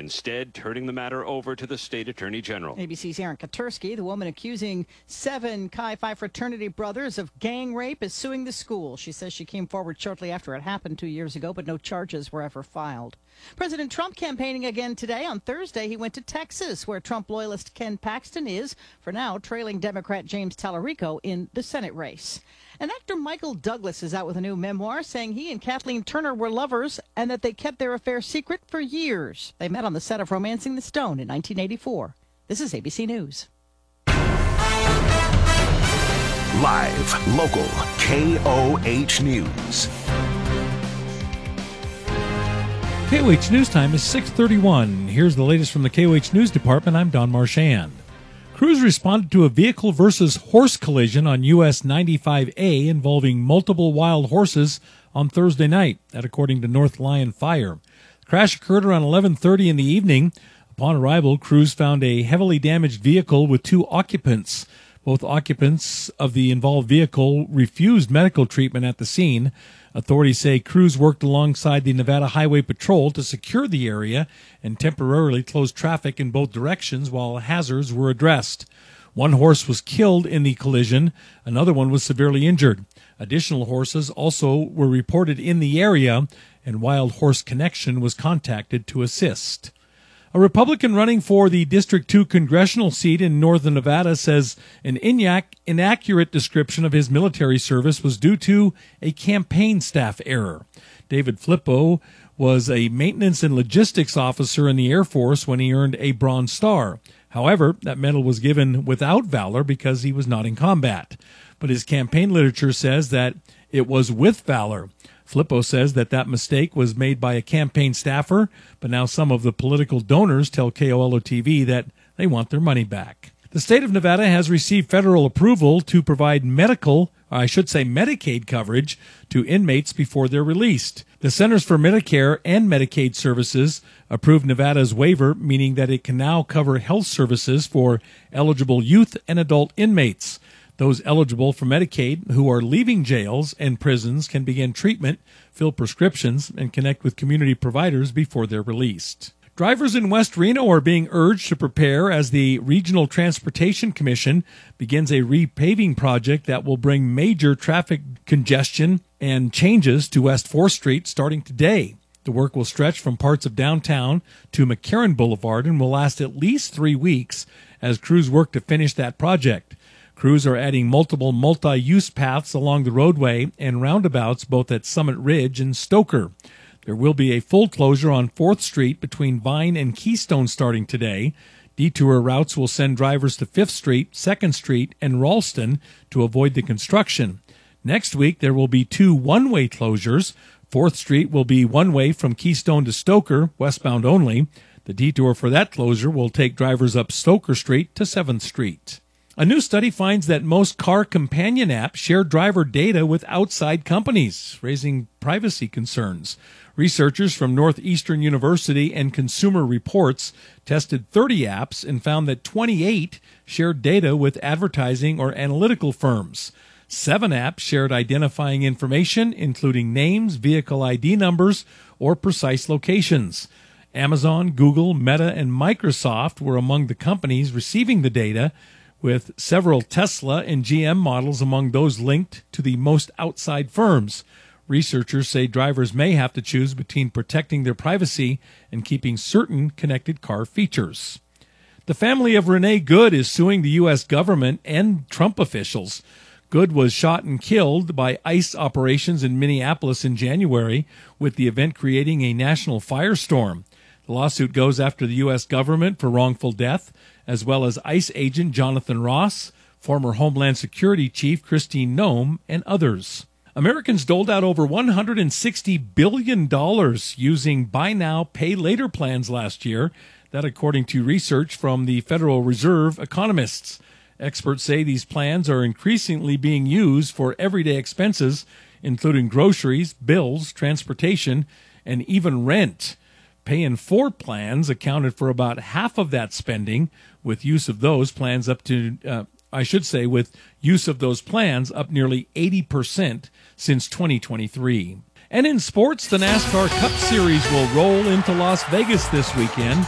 instead turning the matter over to the state attorney general. ABC's Aaron Katursky, the woman accusing 7 Chi Phi fraternity brothers of gang rape, is suing the school. She says she came forward shortly after it happened 2 years ago, but no charges were ever filed. President Trump campaigning again today. On Thursday, he went to Texas, where Trump loyalist Ken Paxton is, for now, trailing Democrat James Tallarico in the Senate race. And actor Michael Douglas is out with a new memoir saying he and Kathleen Turner were lovers and that they kept their affair secret for years. They met on the set of Romancing the Stone in 1984. This is ABC News. Live, local, KOH News. KOH News Time is 6:31. Here's the latest from the KOH News Department. I'm Don Marchand. Crews responded to a vehicle versus horse collision on US 95A involving multiple wild horses on Thursday night, that according to North Lyon Fire. The crash occurred around 11:30 in the evening. Upon arrival, crews found a heavily damaged vehicle with 2 occupants. Both occupants of the involved vehicle refused medical treatment at the scene. Authorities say crews worked alongside the Nevada Highway Patrol to secure the area and temporarily close traffic in both directions while hazards were addressed. 1 horse was killed in the collision. Another one was severely injured. Additional horses also were reported in the area, and Wild Horse Connection was contacted to assist. A Republican running for the District 2 congressional seat in northern Nevada says an inaccurate description of his military service was due to a campaign staff error. David Flippo was a maintenance and logistics officer in the Air Force when he earned a Bronze Star. However, that medal was given without valor because he was not in combat. But his campaign literature says that it was with valor. Flippo says that mistake was made by a campaign staffer, but now some of the political donors tell KOLO-TV that they want their money back. The state of Nevada has received federal approval to provide Medicaid coverage to inmates before they're released. The Centers for Medicare and Medicaid Services approved Nevada's waiver, meaning that it can now cover health services for eligible youth and adult inmates. Those eligible for Medicaid who are leaving jails and prisons can begin treatment, fill prescriptions, and connect with community providers before they're released. Drivers in West Reno are being urged to prepare as the Regional Transportation Commission begins a repaving project that will bring major traffic congestion and changes to West 4th Street starting today. The work will stretch from parts of downtown to McCarran Boulevard and will last at least 3 weeks as crews work to finish that project. Crews are adding multiple multi-use paths along the roadway and roundabouts both at Summit Ridge and Stoker. There will be a full closure on 4th Street between Vine and Keystone starting today. Detour routes will send drivers to 5th Street, 2nd Street, and Ralston to avoid the construction. Next week, there will be 2 one-way closures. 4th Street will be one-way from Keystone to Stoker, westbound only. The detour for that closure will take drivers up Stoker Street to 7th Street. A new study finds that most car companion apps share driver data with outside companies, raising privacy concerns. Researchers from Northeastern University and Consumer Reports tested 30 apps and found that 28 shared data with advertising or analytical firms. 7 apps shared identifying information, including names, vehicle ID numbers, or precise locations. Amazon, Google, Meta, and Microsoft were among the companies receiving the data, with several Tesla and GM models among those linked to the most outside firms. Researchers say drivers may have to choose between protecting their privacy and keeping certain connected car features. The family of Renee Good is suing the U.S. government and Trump officials. Good was shot and killed by ICE operations in Minneapolis in January, with the event creating a national firestorm. The lawsuit goes after the U.S. government for wrongful death, as well as ICE agent Jonathan Ross, former Homeland Security Chief Christine Noem, and others. Americans doled out over $160 billion using buy now, pay later plans last year. That according to research from the Federal Reserve economists. Experts say these plans are increasingly being used for everyday expenses, including groceries, bills, transportation, and even rent. Pay in 4 plans accounted for about half of that spending, with use of those plans up nearly 80% since 2023. And in sports, the NASCAR Cup Series will roll into Las Vegas this weekend.